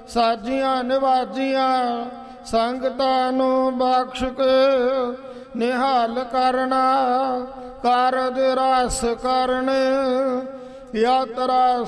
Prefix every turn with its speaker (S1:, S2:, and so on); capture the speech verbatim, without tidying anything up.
S1: ਸਾਜੀਆਂ ਨਿਵਾਜੀਆਂ ਸੰਗਤਾਂ ਨੂੰ ਬਖਸ਼ ਕੇ ਨਿਹਾਲ ਕਰਨਾ, ਕਾਰਜ ਰਸ ਕਰਨ ਯਾਤਰਾ